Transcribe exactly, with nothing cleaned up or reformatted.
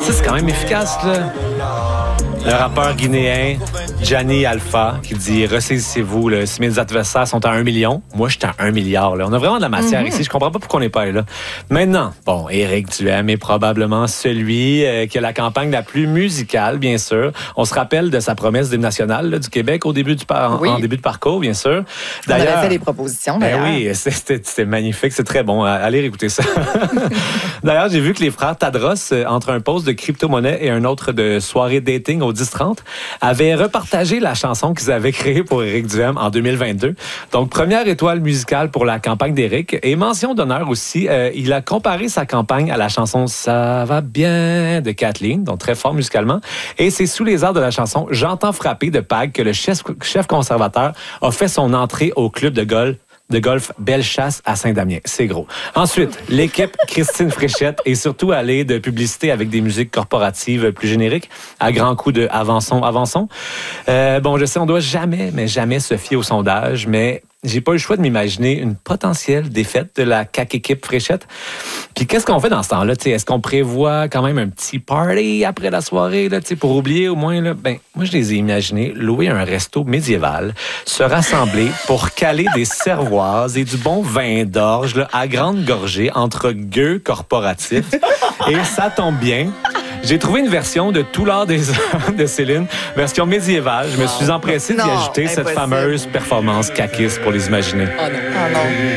Ça, c'est quand même efficace, là. Le rappeur guinéen Gianni Alpha qui dit « Ressaisissez-vous, là, si mes adversaires sont à un million, moi, je suis à un milliard. » Là. On a vraiment de la matière mm-hmm. ici. Je comprends pas pourquoi on n'est pas là. Maintenant, bon, Éric Duhem est probablement celui euh, qui a la campagne la plus musicale, bien sûr. On se rappelle de sa promesse d'hymne national là, du Québec au début du par- oui. en début de parcours, bien sûr. D'ailleurs, on avait fait des propositions, d'ailleurs. Ben oui, c'était, c'était magnifique. C'est très bon. Allez écouter ça. D'ailleurs, j'ai vu que les frères Tadros, entre un post de crypto-monnaie et un autre de soirée dating au dix trente, avaient repartagé la chanson qu'ils avaient créée pour Éric Duhem en deux mille vingt-deux. Donc, première étoile musicale pour la campagne d'Éric. Et mention d'honneur aussi, euh, il a comparé sa campagne à la chanson « Ça va bien » de Kathleen, donc très fort musicalement. Et c'est sous les airs de la chanson « J'entends frapper » de Pag que le chef, chef conservateur a fait son entrée au club de golf de golf Bellechasse à Saint-Damien. C'est gros. Ensuite, l'équipe Christine Fréchette est surtout allée de publicité avec des musiques corporatives plus génériques, à grands coups de « avançons, avançons ». Euh, bon, je sais, on doit jamais, mais jamais se fier au sondage, mais j'ai pas eu le choix de m'imaginer une potentielle défaite de la C A Q équipe Fréchette. Puis qu'est-ce qu'on fait dans ce temps-là? T'sais, est-ce qu'on prévoit quand même un petit party après la soirée là, pour oublier au moins? Là? Ben, moi, je les ai imaginés louer un resto médiéval, se rassembler pour caler des cervoises et du bon vin d'orge là, à grande gorgée entre gueux corporatifs. Et ça tombe bien. J'ai trouvé une version de Tout l'art des heures de Céline, version médiévale. Je me suis empressé d'y ajouter cette fameuse performance caquiste pour les imaginer. Oh non. Oh non.